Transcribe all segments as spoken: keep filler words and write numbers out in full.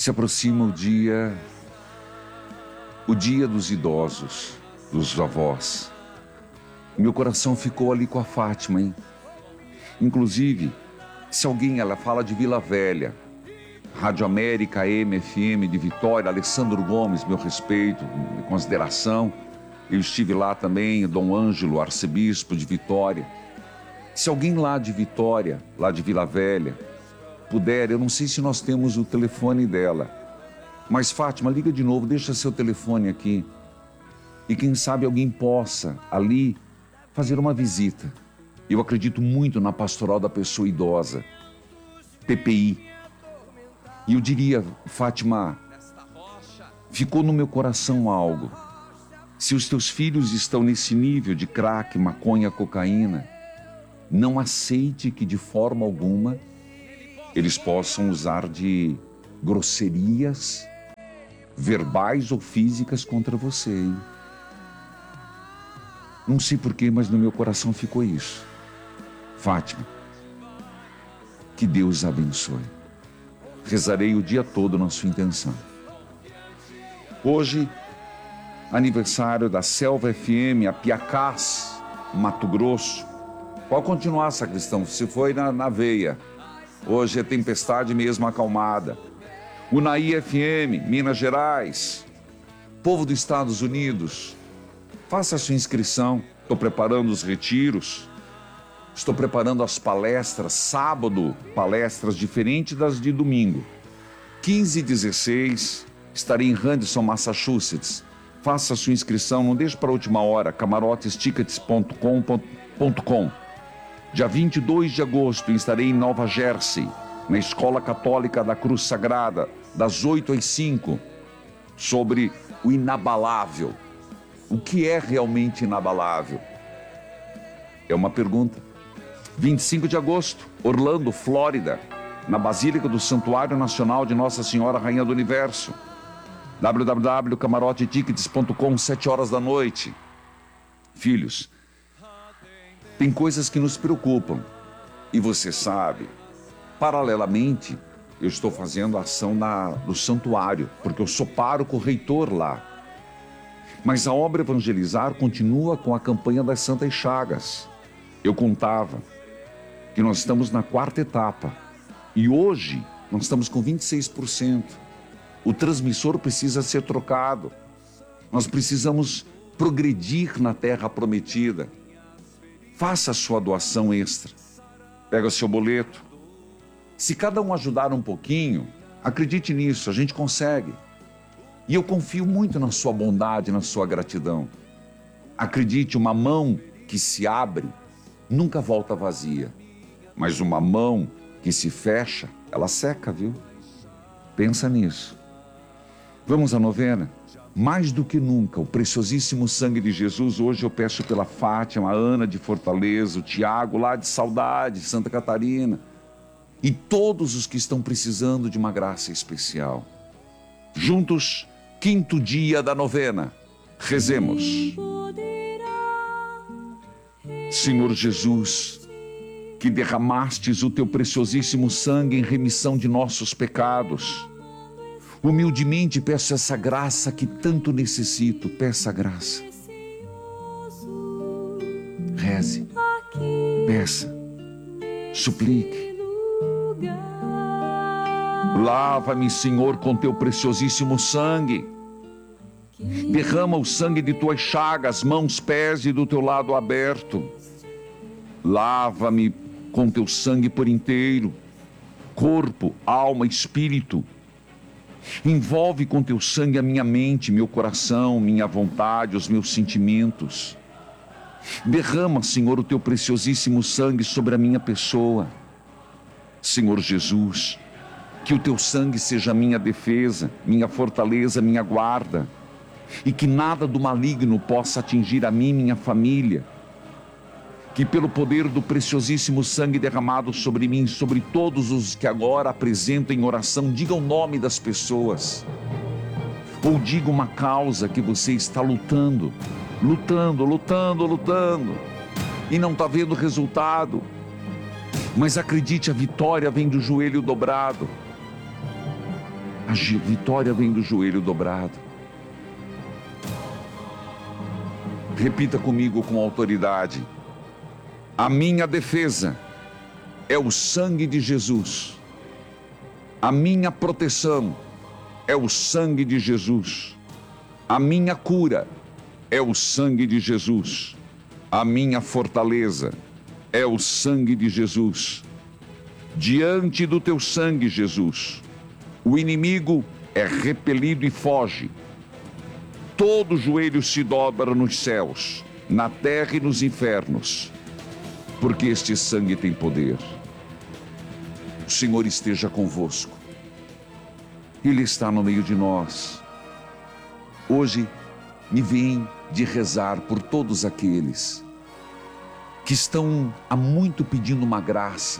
Se aproxima o dia, o dia dos idosos, dos avós. Meu coração ficou ali com a Fátima, hein? Inclusive, se alguém, ela fala de Vila Velha, Rádio América, A M F M de Vitória, Alessandro Gomes, meu respeito, minha consideração. Eu estive lá também, Dom Ângelo, arcebispo de Vitória. Se alguém lá de Vitória, lá de Vila Velha, puder, eu não sei se nós temos o telefone dela, mas Fátima, liga de novo, deixa seu telefone aqui. E quem sabe alguém possa ali fazer uma visita. Eu acredito muito na pastoral da pessoa idosa, P P I. E eu diria, Fátima, ficou no meu coração algo. Se os teus filhos estão nesse nível de crack, maconha, cocaína, não aceite que de forma alguma eles possam usar de grosserias verbais ou físicas contra você, hein? Não sei porquê, mas no meu coração ficou isso. Fátima, que Deus abençoe. Rezarei o dia todo na sua intenção. Hoje, aniversário da Selva F M, a Piacás, Mato Grosso. Pode continuar, sacristão, se foi na, na veia. Hoje é tempestade mesmo acalmada. Unaí F M, Minas Gerais. Povo dos Estados Unidos, faça a sua inscrição. Estou preparando os retiros. Estou preparando as palestras. Sábado, palestras diferentes das de domingo. quinze e dezesseis, estarei em Henderson, Massachusetts. Faça a sua inscrição, não deixe para a última hora. camarotes tickets ponto com ponto com. Dia vinte e dois de agosto, estarei em Nova Jersey, na Escola Católica da Cruz Sagrada, das oito às cinco, sobre o inabalável. O que é realmente inabalável? É uma pergunta. vinte e cinco de agosto, Orlando, Flórida, na Basílica do Santuário Nacional de Nossa Senhora Rainha do Universo. w w w ponto camarote tickets ponto com, sete horas da noite. Filhos, tem coisas que nos preocupam. E você sabe, paralelamente, eu estou fazendo a ação na, no santuário, porque eu sou pároco reitor lá. Mas a obra Evangelizar continua com a campanha das Santas Chagas. Eu contava que nós estamos na quarta etapa. E hoje, nós estamos com vinte e seis por cento. O transmissor precisa ser trocado. Nós precisamos progredir na terra prometida. Faça a sua doação extra. Pega o seu boleto. Se cada um ajudar um pouquinho, acredite nisso, a gente consegue. E eu confio muito na sua bondade, na sua gratidão. Acredite, uma mão que se abre nunca volta vazia. Mas uma mão que se fecha, ela seca, viu? Pensa nisso. Vamos à novena? Mais do que nunca, o preciosíssimo sangue de Jesus. Hoje eu peço pela Fátima, a Ana de Fortaleza, o Tiago lá de Saudade, Santa Catarina, e todos os que estão precisando de uma graça especial. Juntos, quinto dia da novena, rezemos. Senhor Jesus, que derramastes o teu preciosíssimo sangue em remissão de nossos pecados, humildemente peço essa graça que tanto necessito. Peça a graça. Reze. Peça. Suplique. Lava-me, Senhor, com teu preciosíssimo sangue. Derrama o sangue de tuas chagas, mãos, pés e do teu lado aberto. Lava-me com teu sangue por inteiro, corpo, alma, espírito. Envolve com teu sangue a minha mente, meu coração, minha vontade, os meus sentimentos. Derrama, Senhor, o teu preciosíssimo sangue sobre a minha pessoa. Senhor Jesus, que o teu sangue seja minha defesa, minha fortaleza, minha guarda, e que nada do maligno possa atingir a mim e minha família. Que pelo poder do preciosíssimo sangue derramado sobre mim, sobre todos os que agora apresentam em oração, diga o nome das pessoas, ou diga uma causa que você está lutando, lutando, lutando, lutando, e não está vendo resultado, mas acredite, a vitória vem do joelho dobrado. A vitória vem do joelho dobrado. Repita comigo com autoridade. A minha defesa é o sangue de Jesus. A minha proteção é o sangue de Jesus. A minha cura é o sangue de Jesus. A minha fortaleza é o sangue de Jesus. Diante do teu sangue, Jesus, o inimigo é repelido e foge. Todo joelho se dobra nos céus, na terra e nos infernos, porque este sangue tem poder. O Senhor esteja convosco. Ele está no meio de nós. Hoje me vem de rezar por todos aqueles que estão há muito pedindo uma graça,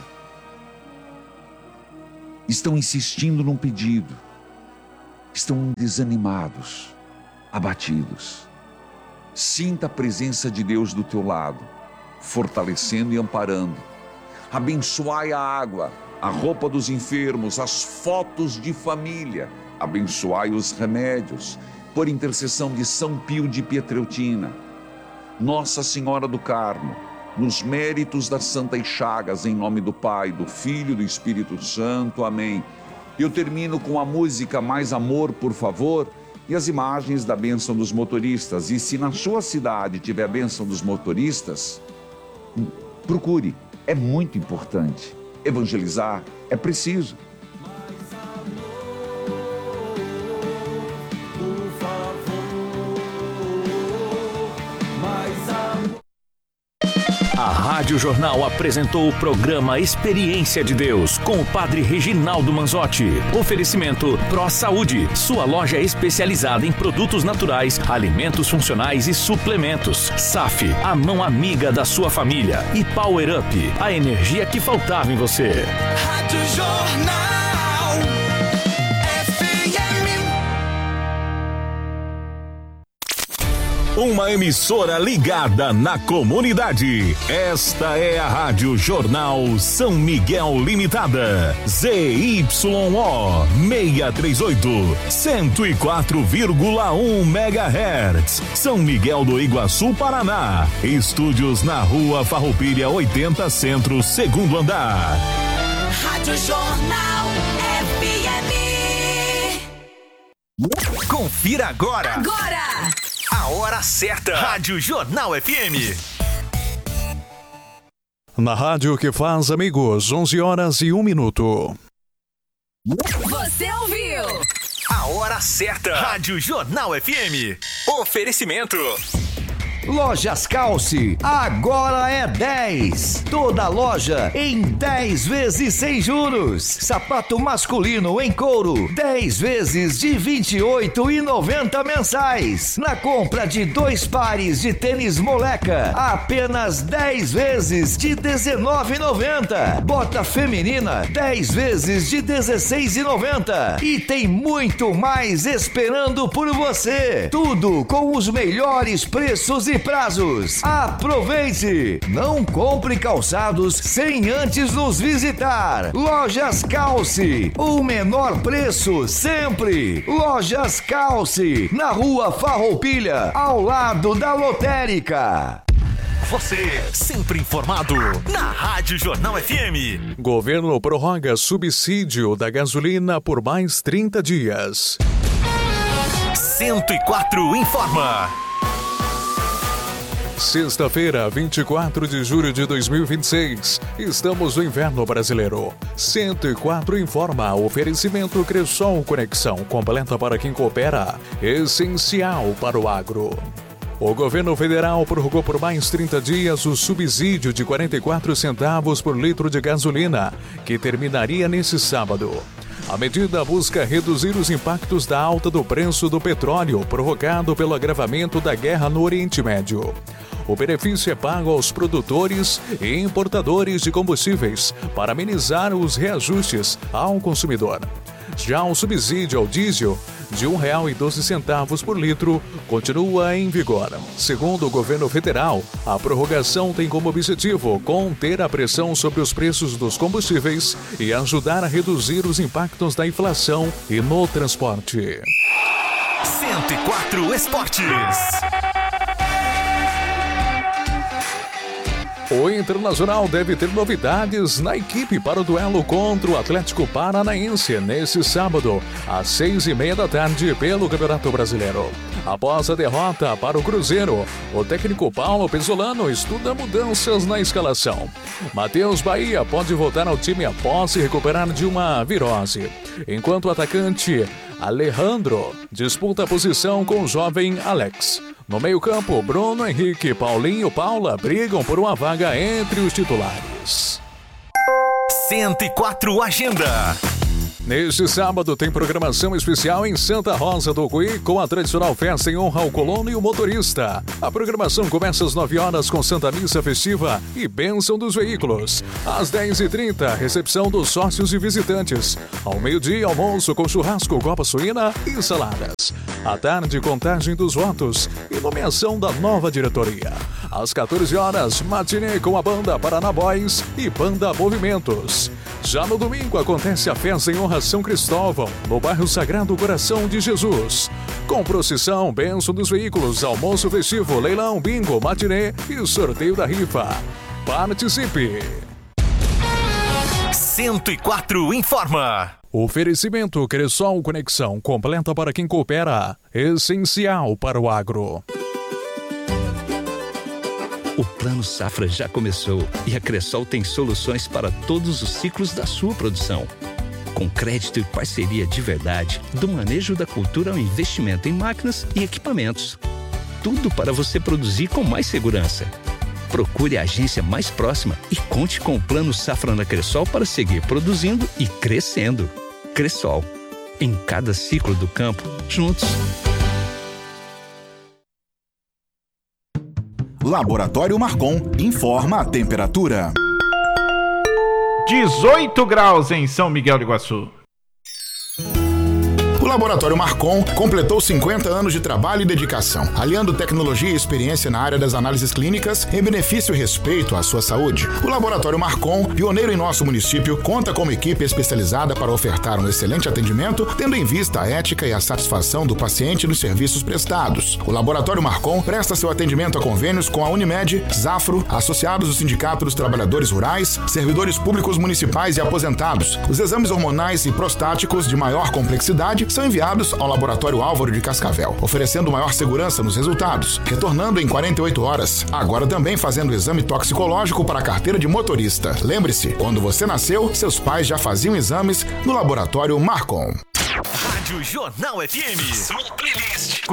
estão insistindo num pedido, estão desanimados, abatidos. Sinta a presença de Deus do teu lado, fortalecendo e amparando. Abençoai a água, a roupa dos enfermos, as fotos de família. Abençoai os remédios, por intercessão de São Pio de Pietreutina, Nossa Senhora do Carmo, nos méritos das Santas Chagas, em nome do Pai, do Filho e do Espírito Santo. Amém. Eu termino com a música Mais Amor, por favor, e as imagens da bênção dos motoristas. E se na sua cidade tiver a bênção dos motoristas, procure, é muito importante. Evangelizar é preciso. A Rádio Jornal apresentou o programa Experiência de Deus com o Padre Reginaldo Manzotti. Oferecimento Pro Saúde, sua loja especializada em produtos naturais, alimentos funcionais e suplementos. S A F, a mão amiga da sua família. E Power Up, a energia que faltava em você. Rádio Jornal. Uma emissora ligada na comunidade. Esta é a Rádio Jornal São Miguel Limitada. Z Y O seiscentos e trinta e oito, cento e quatro vírgula um megahertz. São Miguel do Iguaçu, Paraná. Estúdios na Rua Farroupilha oitenta Centro, segundo andar. Rádio Jornal F M. Confira agora. Agora! A hora certa. Rádio Jornal F M. Na rádio que faz amigos, onze horas e um minuto. Você ouviu? A hora certa. Rádio Jornal F M. Oferecimento. Lojas Calce, agora é dez. Toda loja em dez vezes sem juros. Sapato masculino em couro, dez vezes de vinte e oito reais e noventa centavos mensais. Na compra de dois pares de tênis Moleca, apenas dez vezes de dezenove reais e noventa centavos. Bota feminina, dez vezes de dezesseis reais e noventa centavos. E tem muito mais esperando por você. Tudo com os melhores preços e prazos. Aproveite! Não compre calçados sem antes nos visitar. Lojas Calce, o menor preço sempre. Lojas Calce, na Rua Farroupilha, ao lado da lotérica. Você sempre informado na Rádio Jornal F M. Governo prorroga subsídio da gasolina por mais trinta dias. cento e quatro informa. Sexta-feira, vinte e quatro de julho de dois mil e vinte e seis. Estamos no inverno brasileiro. cento e quatro informa. Oferecimento Cressol Conexão. Completa para quem coopera. Essencial para o agro. O governo federal prorrogou por mais trinta dias o subsídio de quarenta e quatro centavos por litro de gasolina, que terminaria nesse sábado. A medida busca reduzir os impactos da alta do preço do petróleo provocado pelo agravamento da guerra no Oriente Médio. O benefício é pago aos produtores e importadores de combustíveis para amenizar os reajustes ao consumidor. Já o subsídio ao diesel de um real e doze centavos por litro continua em vigor. Segundo o governo federal, a prorrogação tem como objetivo conter a pressão sobre os preços dos combustíveis e ajudar a reduzir os impactos da inflação e no transporte. cento e quatro Esportes. O Internacional deve ter novidades na equipe para o duelo contra o Atlético Paranaense nesse sábado, às seis e meia da tarde, pelo Campeonato Brasileiro. Após a derrota para o Cruzeiro, o técnico Paulo Pezzolano estuda mudanças na escalação. Matheus Bahia pode voltar ao time após se recuperar de uma virose, enquanto o atacante Alejandro disputa a posição com o jovem Alex. No meio-campo, Bruno Henrique, Paulinho e Paula brigam por uma vaga entre os titulares. cento e quatro Agenda. Neste sábado tem programação especial em Santa Rosa do Cuí com a tradicional festa em honra ao colono e o motorista. A programação começa às nove horas com Santa Missa Festiva e Bênção dos Veículos. Às dez e trinta, recepção dos sócios e visitantes. Ao meio-dia, almoço com churrasco, copa suína e saladas. À tarde, contagem dos votos e nomeação da nova diretoria. Às quatorze horas, matinê com a banda Paraná Boys e banda Movimentos. Já no domingo acontece a festa em honra a São Cristóvão, no bairro Sagrado Coração de Jesus. Com procissão, bênção dos veículos, almoço festivo, leilão, bingo, matinê e sorteio da rifa. Participe! cento e quatro informa. Oferecimento Cressol Conexão, completa para quem coopera, essencial para o agro. O Plano Safra já começou e a Cressol tem soluções para todos os ciclos da sua produção. Com crédito e parceria de verdade, do manejo da cultura ao investimento em máquinas e equipamentos. Tudo para você produzir com mais segurança. Procure a agência mais próxima e conte com o Plano Safra na Cressol para seguir produzindo e crescendo. Cressol, em cada ciclo do campo, juntos. Laboratório Marcon informa a temperatura. dezoito graus em São Miguel do Iguaçu. O Laboratório Marcon completou cinquenta anos de trabalho e dedicação, aliando tecnologia e experiência na área das análises clínicas em benefício e respeito à sua saúde. O Laboratório Marcon, pioneiro em nosso município, conta com uma equipe especializada para ofertar um excelente atendimento, tendo em vista a ética e a satisfação do paciente nos serviços prestados. O Laboratório Marcon presta seu atendimento a convênios com a Unimed, Zafro, associados do Sindicato dos Trabalhadores Rurais, servidores públicos municipais e aposentados. Os exames hormonais e prostáticos de maior complexidade são enviados ao Laboratório Álvaro de Cascavel, oferecendo maior segurança nos resultados, retornando em quarenta e oito horas. Agora também fazendo exame toxicológico para a carteira de motorista. Lembre-se, quando você nasceu, seus pais já faziam exames no Laboratório Marcon. Rádio Jornal F M. Sua playlist.